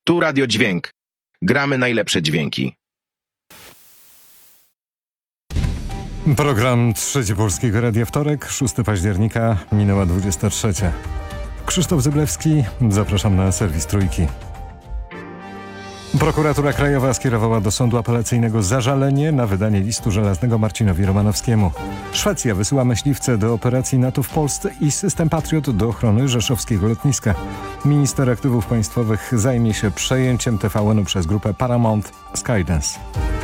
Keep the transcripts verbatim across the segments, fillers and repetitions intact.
Tu Radio Dźwięk. Gramy najlepsze dźwięki. Program Trzeci Polskiego Radia, wtorek, szóstego października, minęła dwudziesta trzecia. Krzysztof Zyblewski, zapraszam na serwis Trójki. Prokuratura Krajowa skierowała do sądu apelacyjnego zażalenie na wydanie listu żelaznego Marcinowi Romanowskiemu. Szwecja wysyła myśliwce do operacji NATO w Polsce i system Patriot do ochrony rzeszowskiego lotniska. Minister aktywów państwowych zajmie się przejęciem T V N-u przez grupę Paramount Skydance.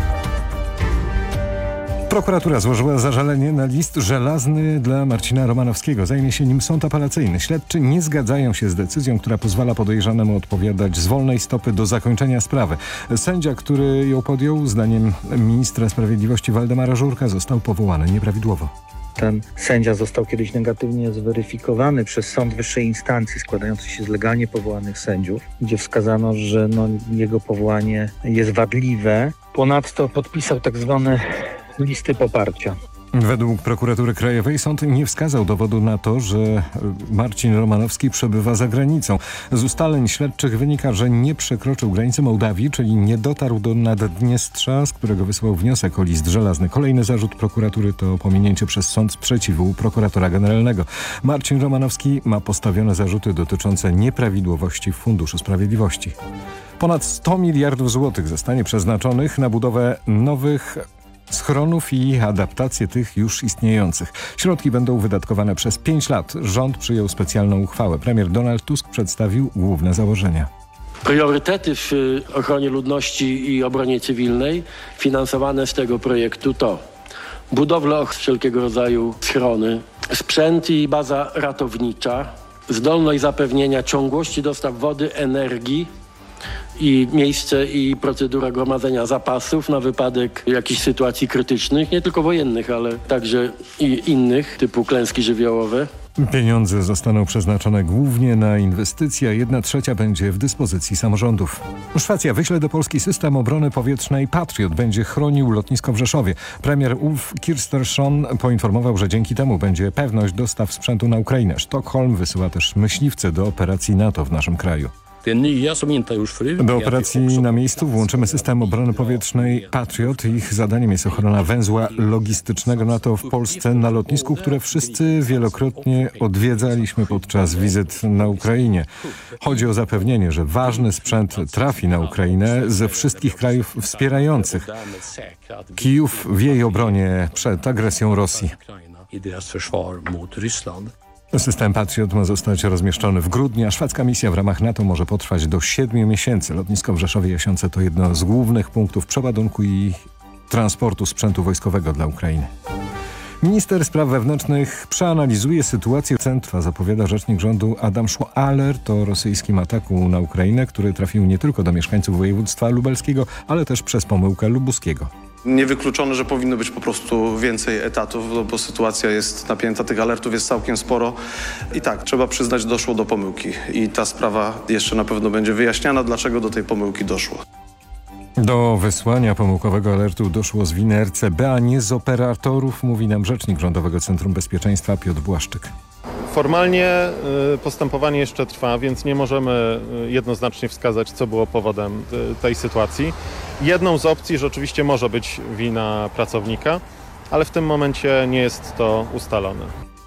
Prokuratura złożyła zażalenie na list żelazny dla Marcina Romanowskiego. Zajmie się nim sąd apelacyjny. Śledczy nie zgadzają się z decyzją, która pozwala podejrzanemu odpowiadać z wolnej stopy do zakończenia sprawy. Sędzia, który ją podjął, zdaniem ministra sprawiedliwości Waldemara Żurka, został powołany nieprawidłowo. Ten sędzia został kiedyś negatywnie zweryfikowany przez sąd wyższej instancji składający się z legalnie powołanych sędziów, gdzie wskazano, że no, jego powołanie jest wadliwe. Ponadto podpisał tak zwane listy poparcia. Według prokuratury krajowej sąd nie wskazał dowodu na to, że Marcin Romanowski przebywa za granicą. Z ustaleń śledczych wynika, że nie przekroczył granicy Mołdawii, czyli nie dotarł do Naddniestrza, z którego wysłał wniosek o list żelazny. Kolejny zarzut prokuratury to pominięcie przez sąd sprzeciwu prokuratora generalnego. Marcin Romanowski ma postawione zarzuty dotyczące nieprawidłowości w Funduszu Sprawiedliwości. Ponad sto miliardów złotych zostanie przeznaczonych na budowę nowych schronów i adaptację tych już istniejących. Środki będą wydatkowane przez pięć lat. Rząd przyjął specjalną uchwałę. Premier Donald Tusk przedstawił główne założenia. Priorytety w ochronie ludności i obronie cywilnej finansowane z tego projektu to budowla wszelkiego rodzaju schrony, sprzęt i baza ratownicza, zdolność zapewnienia ciągłości dostaw wody, energii, i miejsce i procedura gromadzenia zapasów na wypadek jakichś sytuacji krytycznych, nie tylko wojennych, ale także i innych, typu klęski żywiołowe. Pieniądze zostaną przeznaczone głównie na inwestycje, a jedna trzecia będzie w dyspozycji samorządów. Szwecja wyśle do Polski system obrony powietrznej Patriot. Będzie chronił lotnisko w Rzeszowie. Premier Ulf Kristersson poinformował, że dzięki temu będzie pewność dostaw sprzętu na Ukrainę. Sztokholm wysyła też myśliwce do operacji NATO w naszym kraju. Do operacji na miejscu włączymy system obrony powietrznej Patriot. Ich zadaniem jest ochrona węzła logistycznego NATO w Polsce na lotnisku, które wszyscy wielokrotnie odwiedzaliśmy podczas wizyt na Ukrainie. Chodzi o zapewnienie, że ważny sprzęt trafi na Ukrainę ze wszystkich krajów wspierających Kijów w jej obronie przed agresją Rosji. System Patriot ma zostać rozmieszczony w grudniu, a szwedzka misja w ramach NATO może potrwać do siedmiu miesięcy. Lotnisko w Rzeszowie-Jasiące to jedno z głównych punktów przeładunku i transportu sprzętu wojskowego dla Ukrainy. Minister Spraw Wewnętrznych przeanalizuje sytuację centra, zapowiada rzecznik rządu Adam Szło. Alert o rosyjskim ataku na Ukrainę, który trafił nie tylko do mieszkańców województwa lubelskiego, ale też przez pomyłkę Lubuskiego. Niewykluczone, że powinno być po prostu więcej etatów, bo sytuacja jest napięta, tych alertów jest całkiem sporo. I tak, trzeba przyznać, doszło do pomyłki. I ta sprawa jeszcze na pewno będzie wyjaśniana, dlaczego do tej pomyłki doszło. Do wysłania pomyłkowego alertu doszło z winy R C B, a nie z operatorów, mówi nam rzecznik Rządowego Centrum Bezpieczeństwa Piotr Błaszczyk. Formalnie postępowanie jeszcze trwa, więc nie możemy jednoznacznie wskazać, co było powodem tej sytuacji. Jedną z opcji rzeczywiście może być wina pracownika, ale w tym momencie nie jest to ustalone.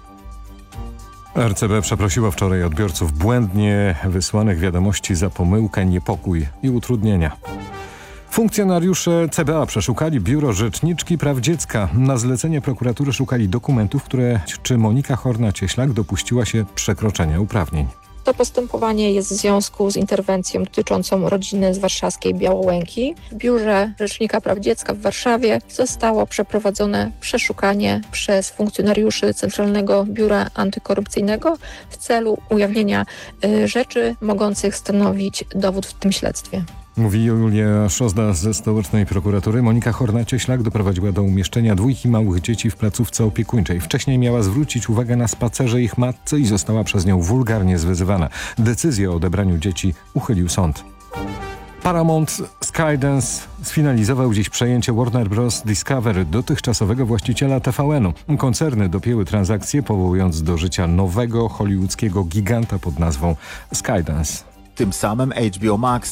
R C B przeprosiła wczoraj odbiorców błędnie wysłanych wiadomości za pomyłkę, niepokój i utrudnienia. Funkcjonariusze C B A przeszukali biuro Rzeczniczki Praw Dziecka. Na zlecenie prokuratury szukali dokumentów, które czy Monika Horna-Cieślak dopuściła się przekroczenia uprawnień. To postępowanie jest w związku z interwencją dotyczącą rodziny z warszawskiej Białołęki. W biurze Rzecznika Praw Dziecka w Warszawie zostało przeprowadzone przeszukanie przez funkcjonariuszy Centralnego Biura Antykorupcyjnego w celu ujawnienia y, rzeczy mogących stanowić dowód w tym śledztwie. Mówi Julia Szozda ze stołecznej prokuratury. Monika Horna-Cieślak doprowadziła do umieszczenia dwójki małych dzieci w placówce opiekuńczej. Wcześniej miała zwrócić uwagę na spacerze ich matce i została przez nią wulgarnie zwyzywana. Decyzję o odebraniu dzieci uchylił sąd. Paramount Skydance sfinalizował dziś przejęcie Warner Bros. Discovery, dotychczasowego właściciela T V N-u. Koncerny dopięły transakcję, powołując do życia nowego hollywoodzkiego giganta pod nazwą Skydance. Tym samym H B O Max